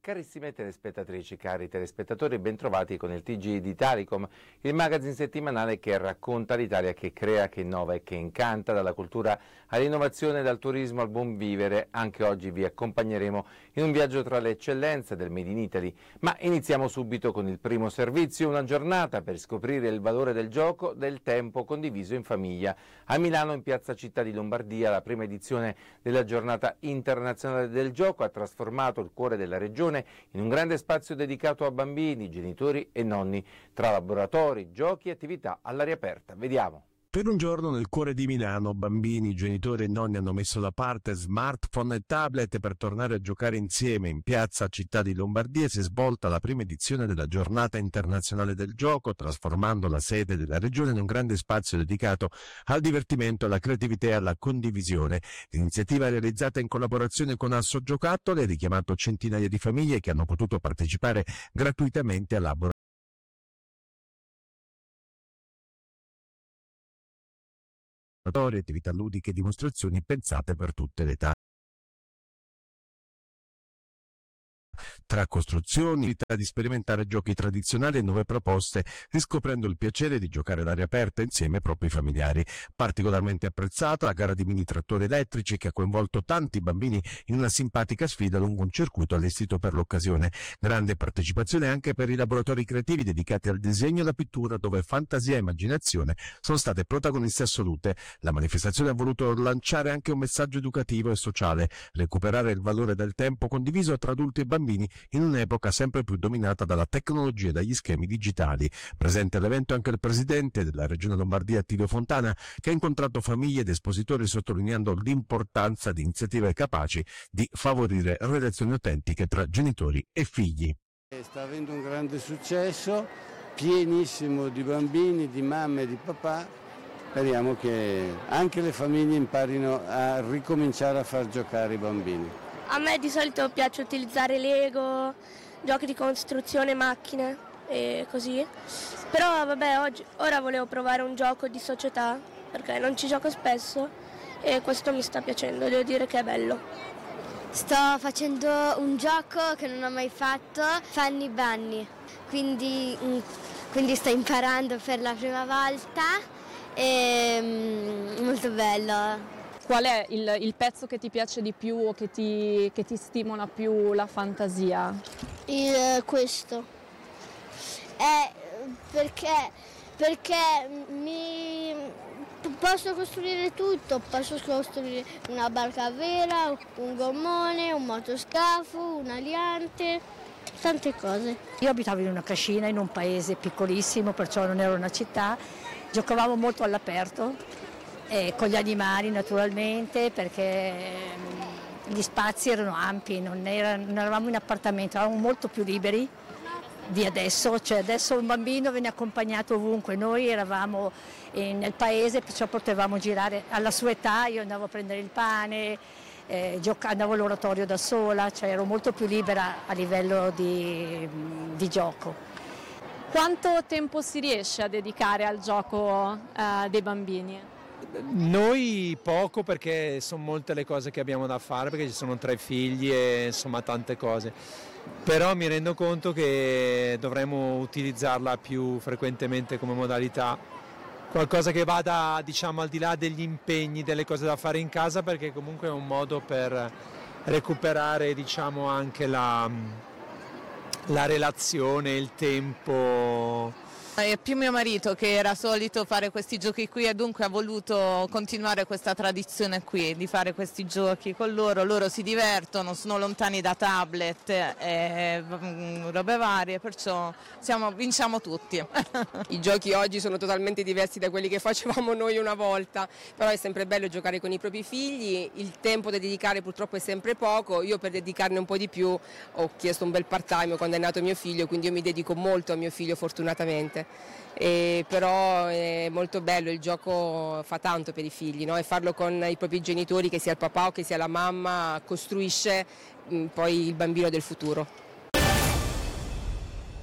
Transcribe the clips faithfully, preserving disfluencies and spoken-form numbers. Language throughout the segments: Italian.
Carissime telespettatrici, cari telespettatori, bentrovati con il T G di Italicom, il magazine settimanale che racconta l'Italia che crea, che innova e che incanta, dalla cultura all'innovazione, dal turismo al buon vivere. Anche oggi vi accompagneremo in un viaggio tra le eccellenze del Made in Italy, ma iniziamo subito con il primo servizio, una giornata per scoprire il valore del gioco, del tempo condiviso in famiglia. A Milano, in piazza Città di Lombardia, la prima edizione della giornata internazionale del gioco ha trasformato il cuore della regione in un grande spazio dedicato a bambini, genitori e nonni, tra laboratori, giochi e attività all'aria aperta. Vediamo. Per un giorno nel cuore di Milano, bambini, genitori e nonni hanno messo da parte smartphone e tablet per tornare a giocare insieme. In piazza Città di Lombardia si è svolta la prima edizione della Giornata Internazionale del Gioco, trasformando la sede della regione in un grande spazio dedicato al divertimento, alla creatività e alla condivisione. L'iniziativa, realizzata in collaborazione con Asso Giocattoli, ha richiamato centinaia di famiglie che hanno potuto partecipare gratuitamente alla attività ludiche e dimostrazioni pensate per tutte le età. Tra costruzioni, l'idea di sperimentare giochi tradizionali e nuove proposte, riscoprendo il piacere di giocare all'aria aperta insieme ai propri familiari. Particolarmente apprezzata la gara di mini trattori elettrici che ha coinvolto tanti bambini in una simpatica sfida lungo un circuito allestito per l'occasione. Grande partecipazione anche per i laboratori creativi dedicati al disegno e alla pittura, dove fantasia e immaginazione sono state protagoniste assolute. La manifestazione ha voluto lanciare anche un messaggio educativo e sociale, recuperare il valore del tempo condiviso tra adulti e bambini in un'epoca sempre più dominata dalla tecnologia e dagli schemi digitali. Presente all'evento anche il presidente della Regione Lombardia, Attilio Fontana, che ha incontrato famiglie ed espositori sottolineando l'importanza di iniziative capaci di favorire relazioni autentiche tra genitori e figli. Sta avendo un grande successo, pienissimo di bambini, di mamme e di papà. Speriamo che anche le famiglie imparino a ricominciare a far giocare i bambini. A me di solito piace utilizzare Lego, giochi di costruzione, macchine e così. Però vabbè, oggi, ora volevo provare un gioco di società perché non ci gioco spesso e questo mi sta piacendo, devo dire che è bello. Sto facendo un gioco che non ho mai fatto, Fanny Bunny, quindi, quindi sto imparando per la prima volta e molto bello. Qual è il, il pezzo che ti piace di più o che ti, che ti stimola più la fantasia? Il, questo. È perché, perché mi posso costruire tutto, posso costruire una barca vera, un gommone, un motoscafo, un aliante, tante cose. Io abitavo in una cascina, in un paese piccolissimo, perciò non era una città, giocavamo molto all'aperto. Eh, con gli animali naturalmente, perché gli spazi erano ampi, non, era, non eravamo in appartamento, eravamo molto più liberi di adesso, cioè adesso un bambino viene accompagnato ovunque, noi eravamo eh, nel paese, perciò potevamo girare alla sua età, io andavo a prendere il pane, eh, gioca- andavo all'oratorio da sola, cioè ero molto più libera a livello di, di gioco. Quanto tempo si riesce a dedicare al gioco eh, dei bambini? Noi poco, perché sono molte le cose che abbiamo da fare, perché ci sono tre figli e insomma tante cose, però mi rendo conto che dovremmo utilizzarla più frequentemente come modalità, qualcosa che vada, diciamo, al di là degli impegni, delle cose da fare in casa, perché comunque è un modo per recuperare, diciamo, anche la, la relazione, il tempo. È più mio marito che era solito fare questi giochi qui e dunque ha voluto continuare questa tradizione qui di fare questi giochi con loro, loro si divertono, sono lontani da tablet e robe varie, perciò siamo, vinciamo tutti. I giochi oggi sono totalmente diversi da quelli che facevamo noi una volta, però è sempre bello giocare con i propri figli, il tempo da dedicare purtroppo è sempre poco, io per dedicarne un po' di più ho chiesto un bel part-time quando è nato mio figlio, quindi io mi dedico molto a mio figlio fortunatamente. E però è molto bello, il gioco fa tanto per i figli, no? E farlo con i propri genitori, che sia il papà o che sia la mamma, costruisce mh, poi il bambino del futuro.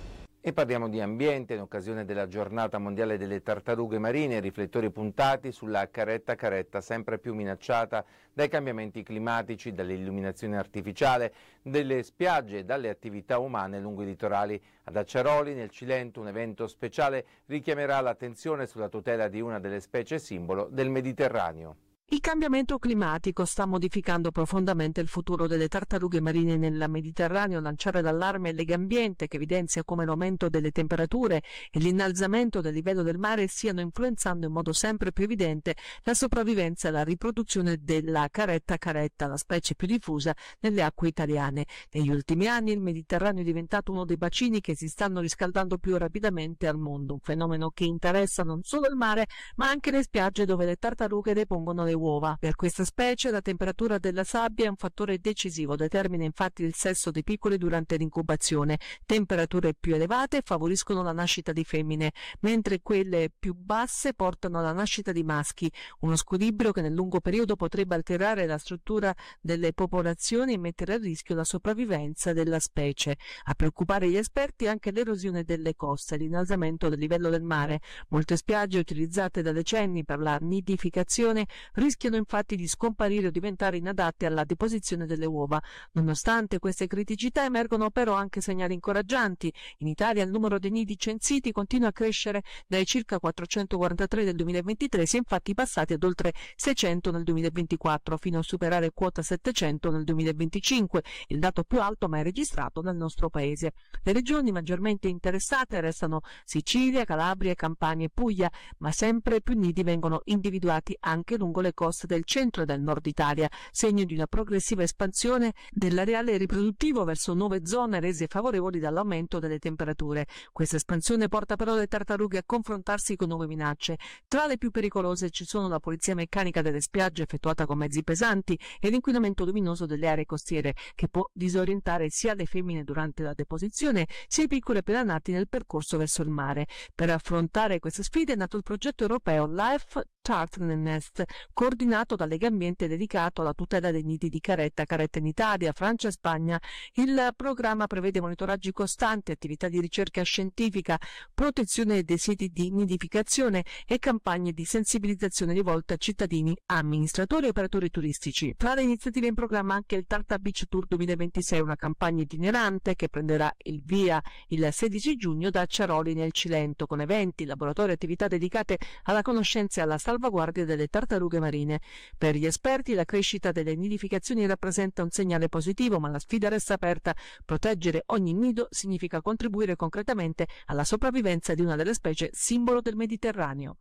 E parliamo di ambiente in occasione della giornata mondiale delle tartarughe marine, riflettori puntati sulla caretta caretta sempre più minacciata dai cambiamenti climatici, dall'illuminazione artificiale delle spiagge e dalle attività umane lungo i litorali. Ad Acciaroli, nel Cilento, un evento speciale richiamerà l'attenzione sulla tutela di una delle specie simbolo del Mediterraneo. Il cambiamento climatico sta modificando profondamente il futuro delle tartarughe marine nel Mediterraneo. Lanciare l'allarme è Legambiente, che evidenzia come l'aumento delle temperature e l'innalzamento del livello del mare stiano influenzando in modo sempre più evidente la sopravvivenza e la riproduzione della caretta caretta, la specie più diffusa nelle acque italiane. Negli ultimi anni il Mediterraneo è diventato uno dei bacini che si stanno riscaldando più rapidamente al mondo, un fenomeno che interessa non solo il mare ma anche le spiagge dove le tartarughe depongono le uova. Per questa specie la temperatura della sabbia è un fattore decisivo, determina infatti il sesso dei piccoli durante l'incubazione. Temperature più elevate favoriscono la nascita di femmine, mentre quelle più basse portano alla nascita di maschi, uno squilibrio che nel lungo periodo potrebbe alterare la struttura delle popolazioni e mettere a rischio la sopravvivenza della specie. A preoccupare gli esperti è anche l'erosione delle coste e l'innalzamento del livello del mare. Molte spiagge utilizzate da decenni per la nidificazione rischiano infatti di scomparire o diventare inadatte alla deposizione delle uova. Nonostante queste criticità emergono però anche segnali incoraggianti. In Italia il numero dei nidi censiti continua a crescere, dai circa quattrocentoquarantatré del duemilaventitré si è infatti passati ad oltre seicento nel duemilaventiquattro, fino a superare quota settecento nel duemilaventicinque, il dato più alto mai registrato nel nostro paese. Le regioni maggiormente interessate restano Sicilia, Calabria, Campania e Puglia, ma sempre più nidi vengono individuati anche lungo le coste del centro e del nord Italia, segno di una progressiva espansione dell'areale riproduttivo verso nuove zone rese favorevoli dall'aumento delle temperature. Questa espansione porta però le tartarughe a confrontarsi con nuove minacce. Tra le più pericolose ci sono la pulizia meccanica delle spiagge effettuata con mezzi pesanti e l'inquinamento luminoso delle aree costiere, che può disorientare sia le femmine durante la deposizione sia i piccoli appena nati nel percorso verso il mare. Per affrontare queste sfide è nato il progetto europeo Life Turtle Nest, coordinato da Legambiente, dedicato alla tutela dei nidi di caretta caretta in Italia, Francia e Spagna. Il programma prevede monitoraggi costanti, attività di ricerca scientifica, protezione dei siti di nidificazione e campagne di sensibilizzazione rivolte a cittadini, amministratori e operatori turistici. Tra le iniziative in programma anche il Tartar Beach Tour duemilaventisei, una campagna itinerante che prenderà il via il sedici giugno da Acciaroli nel Cilento, con eventi, laboratori e attività dedicate alla conoscenza e alla salvaguardia delle tartarughe marine. Per gli esperti la crescita delle nidificazioni rappresenta un segnale positivo, ma la sfida resta aperta. Proteggere ogni nido significa contribuire concretamente alla sopravvivenza di una delle specie simbolo del Mediterraneo.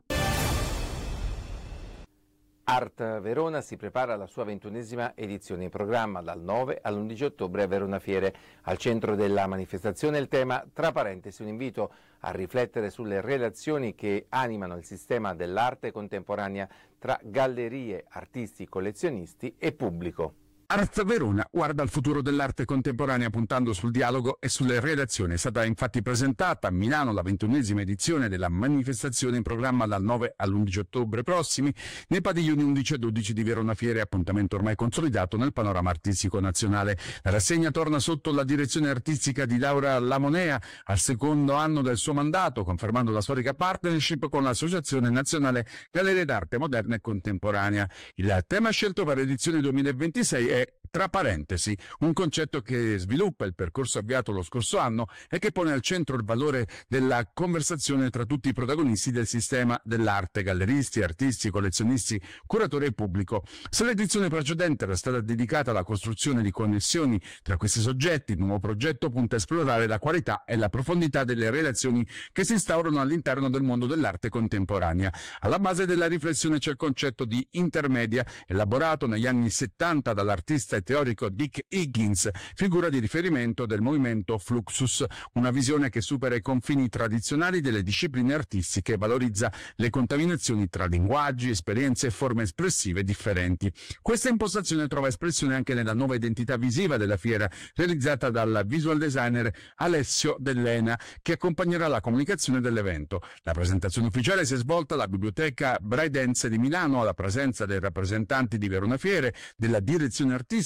Art Verona si prepara alla sua ventunesima edizione, in programma dal nove all'undici ottobre a Verona Fiere. Al centro della manifestazione il tema, tra parentesi, un invito a riflettere sulle relazioni che animano il sistema dell'arte contemporanea tra gallerie, artisti, collezionisti e pubblico. Art Verona guarda al futuro dell'arte contemporanea puntando sul dialogo e sulle relazioni. È stata infatti presentata a Milano la ventunesima edizione della manifestazione, in programma dal nove all'undici ottobre prossimi nei padiglioni undici e dodici di Verona Fiere, appuntamento ormai consolidato nel panorama artistico nazionale. La rassegna torna sotto la direzione artistica di Laura Lamonea al secondo anno del suo mandato, confermando la storica partnership con l'Associazione Nazionale Gallerie d'Arte Moderna e Contemporanea. Il tema scelto per l'edizione duemilaventisei è tra parentesi, un concetto che sviluppa il percorso avviato lo scorso anno e che pone al centro il valore della conversazione tra tutti i protagonisti del sistema dell'arte, galleristi, artisti, collezionisti, curatori e pubblico. Se l'edizione precedente era stata dedicata alla costruzione di connessioni tra questi soggetti, il nuovo progetto punta a esplorare la qualità e la profondità delle relazioni che si instaurano all'interno del mondo dell'arte contemporanea. Alla base della riflessione c'è il concetto di intermedia, elaborato negli anni settanta dall'artista teorico Dick Higgins, figura di riferimento del movimento Fluxus, una visione che supera i confini tradizionali delle discipline artistiche e valorizza le contaminazioni tra linguaggi, esperienze e forme espressive differenti. Questa impostazione trova espressione anche nella nuova identità visiva della fiera, realizzata dal visual designer Alessio Dellena, che accompagnerà la comunicazione dell'evento. La presentazione ufficiale si è svolta alla Biblioteca Braidense di Milano, alla presenza dei rappresentanti di Verona Fiere, della direzione artistica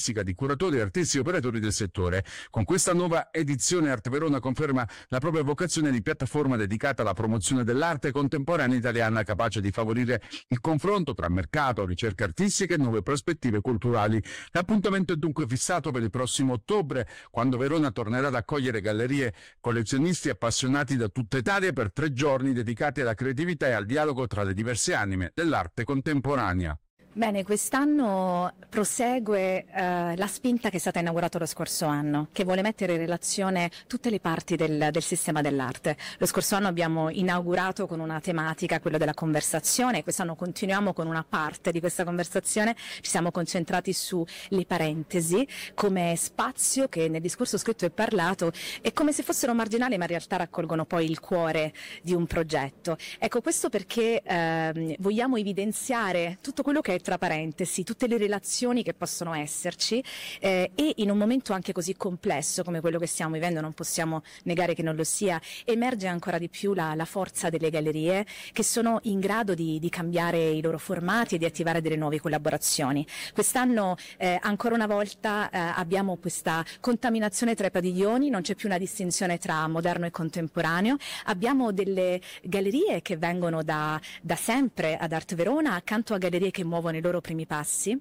artistica di curatori, artisti e operatori del settore. Con questa nuova edizione Arte Verona conferma la propria vocazione di piattaforma dedicata alla promozione dell'arte contemporanea italiana, capace di favorire il confronto tra mercato, ricerca artistica e nuove prospettive culturali. L'appuntamento è dunque fissato per il prossimo ottobre, quando Verona tornerà ad accogliere gallerie, collezionisti e appassionati da tutta Italia per tre giorni dedicati alla creatività e al dialogo tra le diverse anime dell'arte contemporanea. Bene, quest'anno prosegue eh, la spinta che è stata inaugurata lo scorso anno, che vuole mettere in relazione tutte le parti del, del sistema dell'arte. Lo scorso anno abbiamo inaugurato con una tematica, quella della conversazione, quest'anno continuiamo con una parte di questa conversazione, ci siamo concentrati sulle parentesi come spazio che nel discorso scritto e parlato è come se fossero marginali, ma in realtà raccolgono poi il cuore di un progetto. Ecco, questo perché eh, vogliamo evidenziare tutto quello che è tra parentesi, tutte le relazioni che possono esserci eh, e in un momento anche così complesso come quello che stiamo vivendo, non possiamo negare che non lo sia, emerge ancora di più la, la forza delle gallerie che sono in grado di, di cambiare i loro formati e di attivare delle nuove collaborazioni. Quest'anno eh, ancora una volta eh, abbiamo questa contaminazione tra i padiglioni, non c'è più una distinzione tra moderno e contemporaneo, abbiamo delle gallerie che vengono da, da sempre ad Arte Verona accanto a gallerie che muovono i loro primi passi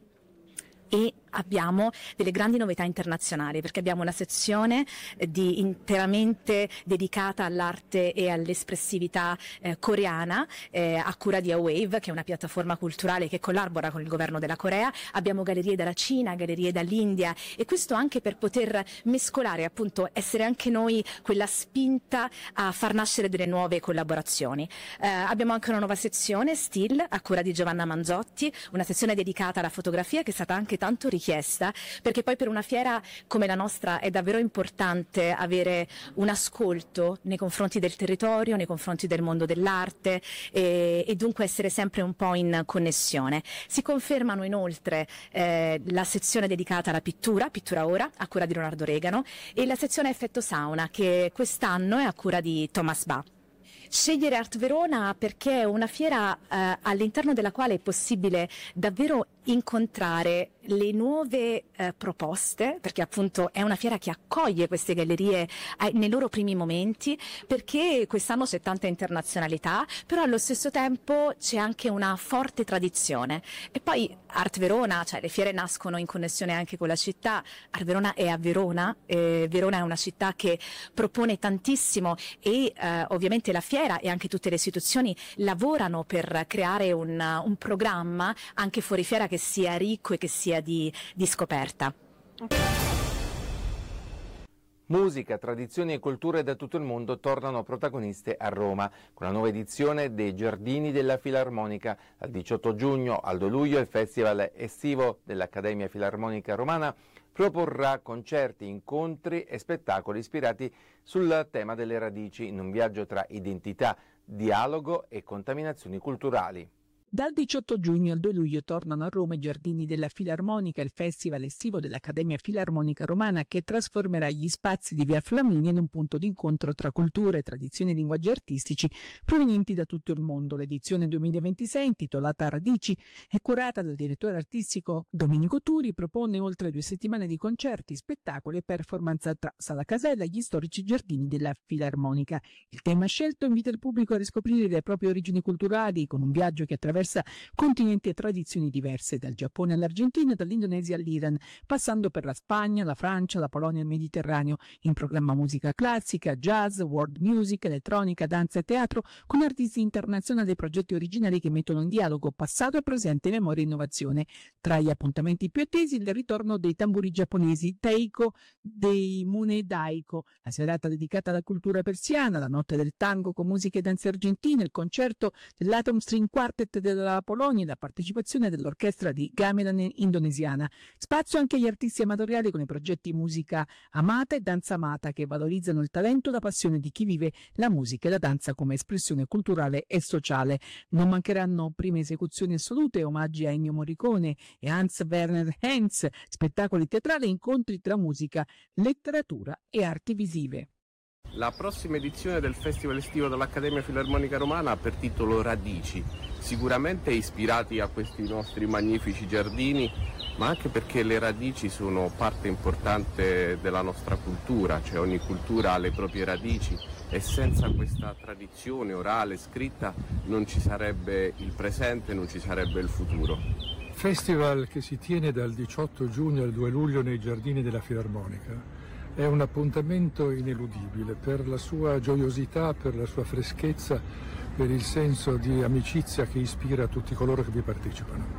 e abbiamo delle grandi novità internazionali perché abbiamo una sezione di, interamente dedicata all'arte e all'espressività eh, coreana eh, a cura di A-Wave, che è una piattaforma culturale che collabora con il governo della Corea. Abbiamo gallerie dalla Cina, gallerie dall'India e questo anche per poter mescolare, appunto essere anche noi quella spinta a far nascere delle nuove collaborazioni. Eh, abbiamo anche una nuova sezione Still a cura di Giovanna Manzotti, una sezione dedicata alla fotografia che è stata anche tanto richiesta perché poi per una fiera come la nostra è davvero importante avere un ascolto nei confronti del territorio, nei confronti del mondo dell'arte e, e dunque essere sempre un po' in connessione. Si confermano inoltre eh, la sezione dedicata alla pittura, Pittura Ora, a cura di Leonardo Regano, e la sezione Effetto Sauna che quest'anno è a cura di Thomas Ba. Scegliere Arte Verona perché è una fiera eh, all'interno della quale è possibile davvero incontrare le nuove eh, proposte, perché appunto è una fiera che accoglie queste gallerie eh, nei loro primi momenti, perché quest'anno c'è tanta internazionalità, però allo stesso tempo c'è anche una forte tradizione. E poi Arte Verona, cioè le fiere nascono in connessione anche con la città. Arte Verona è a Verona, eh, Verona è una città che propone tantissimo e eh, ovviamente la fiera e anche tutte le istituzioni lavorano per creare un, un programma anche fuori fiera che sia ricco e che sia di, di scoperta. Musica, tradizioni e culture da tutto il mondo tornano protagoniste a Roma con la nuova edizione dei Giardini della Filarmonica. Dal diciotto giugno al due luglio il Festival estivo dell'Accademia Filarmonica Romana proporrà concerti, incontri e spettacoli ispirati sul tema delle radici in un viaggio tra identità, dialogo e contaminazioni culturali. Dal diciotto giugno al due luglio tornano a Roma i Giardini della Filarmonica, il festival estivo dell'Accademia Filarmonica Romana che trasformerà gli spazi di Via Flaminia in un punto d'incontro tra culture, tradizioni e linguaggi artistici provenienti da tutto il mondo. L'edizione duemilaventisei, intitolata Radici, è curata dal direttore artistico Domenico Turi, propone oltre due settimane di concerti, spettacoli e performance tra Sala Casella e gli storici Giardini della Filarmonica. Il tema scelto invita il pubblico a riscoprire le proprie origini culturali con un viaggio che attraversa continenti e tradizioni diverse, dal Giappone all'Argentina, dall'Indonesia all'Iran, passando per la Spagna, la Francia, la Polonia e il Mediterraneo. In programma musica classica, jazz, world music, elettronica, danza e teatro, con artisti internazionali e progetti originali che mettono in dialogo passato e presente, memoria e innovazione. Tra gli appuntamenti più attesi il ritorno dei tamburi giapponesi Teiko dei Mune Daiko, la serata dedicata alla cultura persiana, la notte del tango con musiche e danze argentine, il concerto dell'Atom String Quartet della Polonia e la partecipazione dell'orchestra di gamelan indonesiana. Spazio anche agli artisti amatoriali con i progetti Musica Amata e Danza Amata che valorizzano il talento e la passione di chi vive la musica e la danza come espressione culturale e sociale. Non mancheranno prime esecuzioni assolute, omaggi a Ennio Morricone e Hans Werner Henze, spettacoli teatrali e incontri tra musica, letteratura e arti visive. La prossima edizione del Festival estivo dell'Accademia Filarmonica Romana ha per titolo Radici. sicuramente ispirati a questi nostri magnifici giardini, ma anche perché le radici sono parte importante della nostra cultura, cioè ogni cultura ha le proprie radici e senza questa tradizione orale, scritta, non ci sarebbe il presente, non ci sarebbe il futuro. Festival che si tiene dal diciotto giugno al due luglio nei giardini della Filarmonica è un appuntamento ineludibile per la sua gioiosità, per la sua freschezza, per il senso di amicizia che ispira tutti coloro che vi partecipano.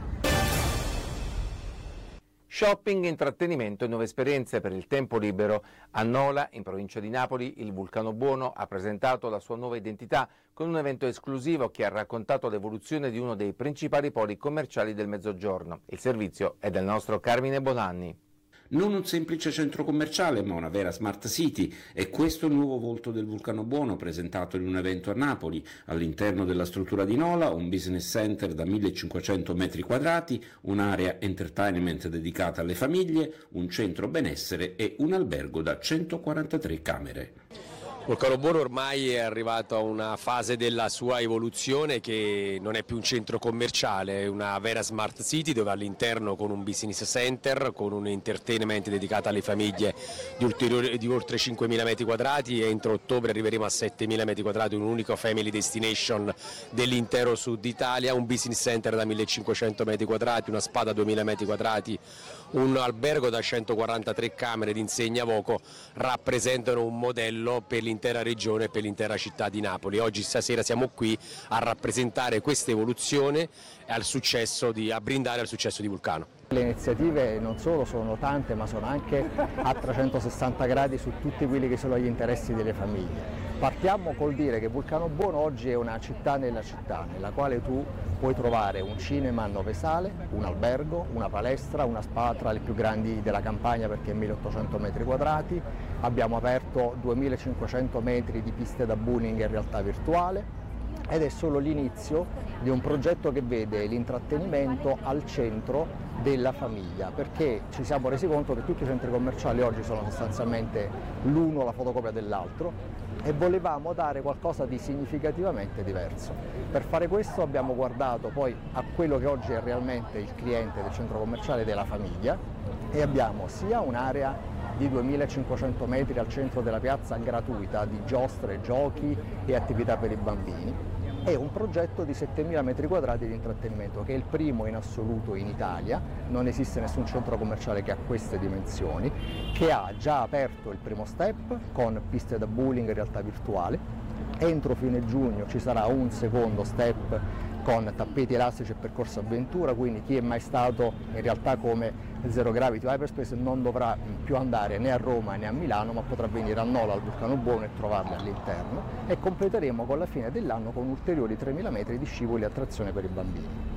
Shopping, intrattenimento e nuove esperienze per il tempo libero. A Nola, in provincia di Napoli, il Vulcano Buono ha presentato la sua nuova identità con un evento esclusivo che ha raccontato l'evoluzione di uno dei principali poli commerciali del Mezzogiorno. Il servizio è del nostro Carmine Bonanni. Non un semplice centro commerciale, ma una vera smart city. È questo il nuovo volto del Vulcano Buono, presentato in un evento a Napoli. All'interno della struttura di Nola, un business center da millecinquecento metri quadrati, un'area entertainment dedicata alle famiglie, un centro benessere e un albergo da centoquarantatré camere. Vulcano Buono ormai è arrivato a una fase della sua evoluzione che non è più un centro commerciale, è una vera smart city dove all'interno, con un business center, con un entertainment dedicato alle famiglie di, ulteriori, di oltre cinquemila metri quadrati, e entro ottobre arriveremo a settemila metri quadrati, un unico family destination dell'intero sud Italia, un business center da millecinquecento metri quadrati, una spa da duemila metri quadrati, un albergo da centoquarantatré camere di insegna Voco, rappresentano un modello per l'intera regione e per l'intera città di Napoli. Oggi stasera siamo qui a rappresentare questa evoluzione e al successo di, a brindare al successo di Vulcano. Le iniziative non solo sono tante, ma sono anche a trecentosessanta gradi su tutti quelli che sono gli interessi delle famiglie. Partiamo col dire che Vulcano Buono oggi è una città nella città, nella quale tu puoi trovare un cinema a nove sale, un albergo, una palestra, una spa tra le più grandi della Campania perché è milleottocento metri quadrati, abbiamo aperto duemilacinquecento metri di piste da bowling in realtà virtuale, ed è solo l'inizio di un progetto che vede l'intrattenimento al centro della famiglia, perché ci siamo resi conto che tutti i centri commerciali oggi sono sostanzialmente l'uno la fotocopia dell'altro e volevamo dare qualcosa di significativamente diverso. Per fare questo abbiamo guardato poi a quello che oggi è realmente il cliente del centro commerciale della famiglia e abbiamo sia un'area di duemilacinquecento metri al centro della piazza gratuita di giostre, giochi e attività per i bambini, e un progetto di settemila metri quadrati di intrattenimento che è il primo in assoluto in Italia, non esiste nessun centro commerciale che ha queste dimensioni, che ha già aperto il primo step con piste da bowling in realtà virtuale. Entro fine giugno ci sarà un secondo step con tappeti elastici e percorso avventura, quindi chi è mai stato in realtà come Zero Gravity o Hyperspace non dovrà più andare né a Roma né a Milano, ma potrà venire a Nola al Vulcano Buono e trovarli all'interno, e completeremo con la fine dell'anno con ulteriori tremila metri di scivoli e attrazione per i bambini.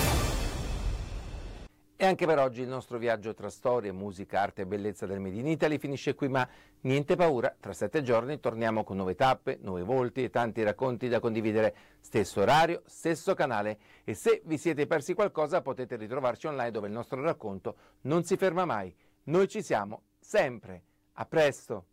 E anche per oggi il nostro viaggio tra storia, musica, arte e bellezza del Made in Italy finisce qui, ma niente paura, tra sette giorni torniamo con nuove tappe, nuovi volti e tanti racconti da condividere. Stesso orario, stesso canale, e se vi siete persi qualcosa potete ritrovarci online dove il nostro racconto non si ferma mai. Noi ci siamo, sempre. A presto!